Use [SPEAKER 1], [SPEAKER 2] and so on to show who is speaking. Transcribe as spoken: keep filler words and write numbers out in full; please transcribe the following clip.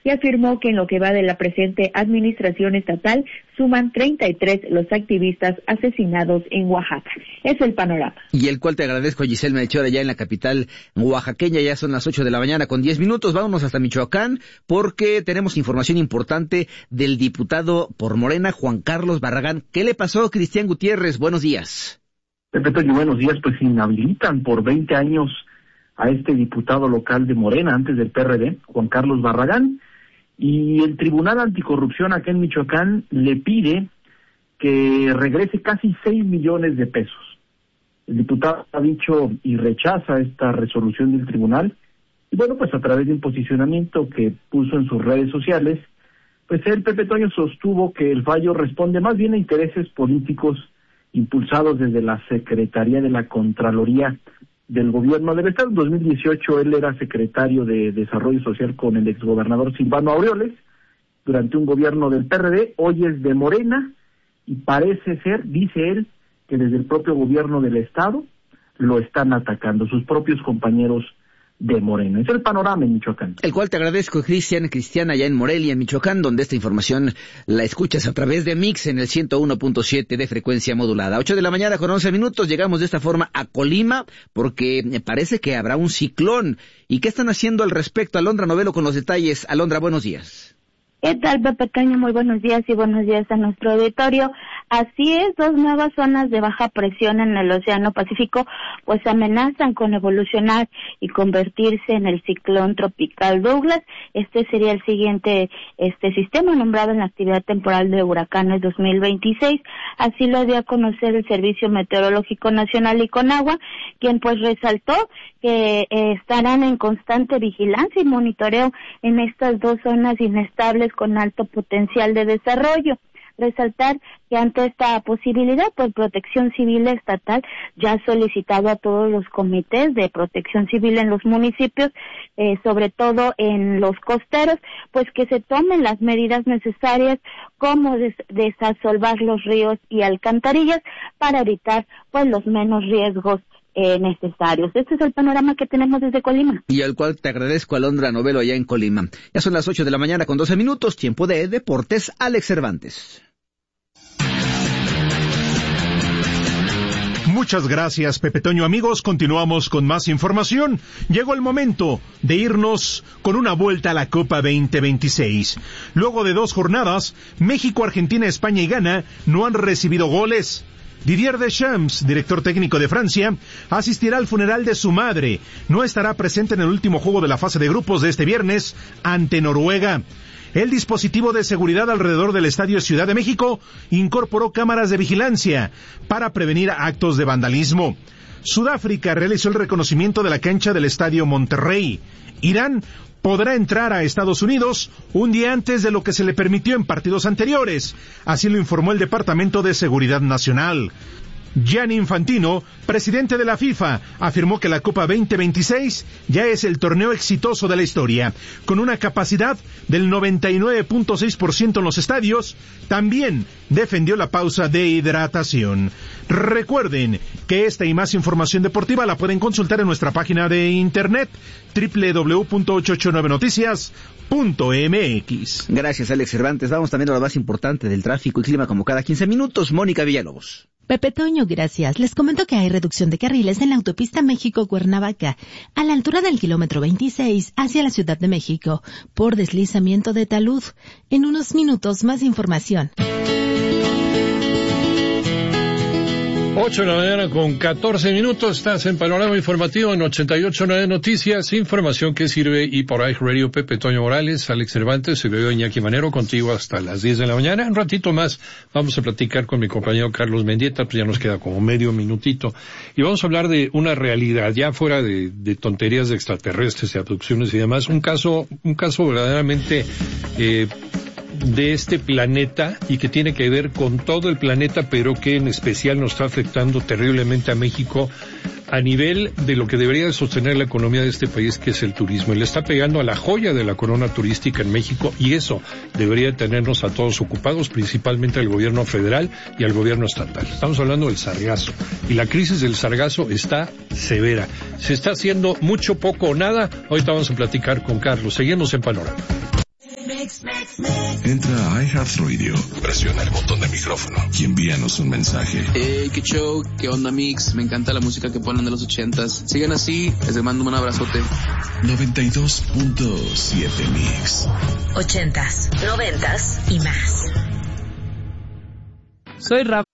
[SPEAKER 1] y afirmó que en lo que va de la presente administración estatal suman treinta y tres los activistas asesinados en Oaxaca. Es el panorama.
[SPEAKER 2] Y el cual te agradezco, Giselle Melchor, allá en la capital oaxaqueña. Ya son las ocho de la mañana con diez minutos. Vámonos hasta Michoacán porque tenemos información importante del diputado por Morena, Juan Carlos Barragán. ¿Qué le pasó, Cristian Gutiérrez? Buenos días.
[SPEAKER 3] Pepe Toño, buenos días. Pues inhabilitan por veinte años a este diputado local de Morena, antes del P R D, Juan Carlos Barragán, y el Tribunal Anticorrupción acá en Michoacán le pide que regrese casi seis millones de pesos. El diputado ha dicho y rechaza esta resolución del tribunal, y bueno, pues a través de un posicionamiento que puso en sus redes sociales, pues el Pepe Toño sostuvo que el fallo responde más bien a intereses políticos impulsados desde la Secretaría de la Contraloría del Gobierno del Estado. En dos mil dieciocho él era secretario de Desarrollo Social con el exgobernador Silvano Aureoles, durante un gobierno del P R D, hoy es de Morena, y parece ser, dice él, que desde el propio gobierno del Estado lo están atacando, sus propios compañeros de Morena. Es el panorama en Michoacán.
[SPEAKER 2] El cual te agradezco, Cristian, Cristiana, allá en Morelia, en Michoacán, donde esta información la escuchas a través de Mix en el ciento uno punto siete de frecuencia modulada. ocho de la mañana con once minutos, llegamos de esta forma a Colima, porque me parece que habrá un ciclón. ¿Y qué están haciendo al respecto? Alondra Novelo con los detalles. Alondra, buenos días.
[SPEAKER 4] ¿Qué tal, Pepe Toño? Muy buenos días y buenos días a nuestro auditorio. Así es, dos nuevas zonas de baja presión en el Océano Pacífico pues amenazan con evolucionar y convertirse en el ciclón tropical Douglas. Este sería el siguiente este sistema nombrado en la actividad temporal de huracanes dos mil veintiséis. Así lo dio a conocer el Servicio Meteorológico Nacional y Conagua, quien pues resaltó que eh, estarán en constante vigilancia y monitoreo en estas dos zonas inestables con alto potencial de desarrollo. Resaltar que ante esta posibilidad, pues Protección Civil Estatal ya ha solicitado a todos los comités de protección civil en los municipios, eh, sobre todo en los costeros, pues que se tomen las medidas necesarias como des- desasolvar los ríos y alcantarillas para evitar pues los menos riesgos Eh, necesarios. Este es el panorama que tenemos desde Colima.
[SPEAKER 2] Y al cual te agradezco, Alondra Novelo, allá en Colima. Ya son las ocho de la mañana con doce minutos, tiempo de Deportes, Alex Cervantes.
[SPEAKER 5] Muchas gracias, Pepe Toño. Amigos, continuamos con más información. Llegó el momento de irnos con una vuelta a la Copa veinte veintiséis. Luego de dos jornadas, México, Argentina, España y Ghana no han recibido goles. Didier Deschamps, director técnico de Francia, asistirá al funeral de su madre. No estará presente en el último juego de la fase de grupos de este viernes ante Noruega. El dispositivo de seguridad alrededor del Estadio Ciudad de México incorporó cámaras de vigilancia para prevenir actos de vandalismo. Sudáfrica realizó el reconocimiento de la cancha del Estadio Monterrey. Irán podrá entrar a Estados Unidos un día antes de lo que se le permitió en partidos anteriores. Así lo informó el Departamento de Seguridad Nacional. Gianni Infantino, presidente de la FIFA, afirmó que la Copa veinte veintiséis ya es el torneo exitoso de la historia, con una capacidad del noventa y nueve punto seis por ciento en los estadios. También defendió la pausa de hidratación. Recuerden que esta y más información deportiva la pueden consultar en nuestra página de internet doble u doble u doble u punto ochocientos ochenta y nueve noticias punto m x.
[SPEAKER 2] Gracias, Alex Cervantes. Vamos también a lo más importante del tráfico y clima como cada quince minutos. Mónica Villalobos.
[SPEAKER 6] Pepe Toño, gracias. Les comento que hay reducción de carriles en la autopista México-Cuernavaca, a la altura del kilómetro veintiséis, hacia la Ciudad de México, por deslizamiento de talud. En unos minutos, más información.
[SPEAKER 7] ocho de la mañana con catorce minutos, estás en Panorama Informativo en ochenta y ocho punto nueve Noticias, información que sirve y por ahí Radio. Pepe Toño Morales, Alex Cervantes, se veo Iñaki Manero contigo hasta las diez de la mañana. Un ratito más vamos a platicar con mi compañero Carlos Mendieta, pues ya nos queda como medio minutito, y vamos a hablar de una realidad, ya fuera de, de tonterías de extraterrestres, de abducciones y demás, un caso, un caso verdaderamente eh, de este planeta y que tiene que ver con todo el planeta, pero que en especial nos está afectando terriblemente a México a nivel de lo que debería de sostener la economía de este país, que es el turismo. Y le está pegando a la joya de la corona turística en México, y eso debería tenernos a todos ocupados, principalmente al gobierno federal y al gobierno estatal. Estamos hablando del sargazo, y la crisis del sargazo está severa. Se está haciendo mucho, poco o nada. Ahorita vamos a platicar con Carlos. Seguimos en Panorama.
[SPEAKER 8] Entra a iHeartRadio, presiona el botón de micrófono y envíanos un mensaje.
[SPEAKER 9] Hey, qué show, qué onda Mix, me encanta la música que ponen de los ochentas. Sigan así, les mando un abrazote.
[SPEAKER 8] noventa y dos punto siete Mix.
[SPEAKER 10] Ochentas, noventas y más.
[SPEAKER 11] Soy Rafa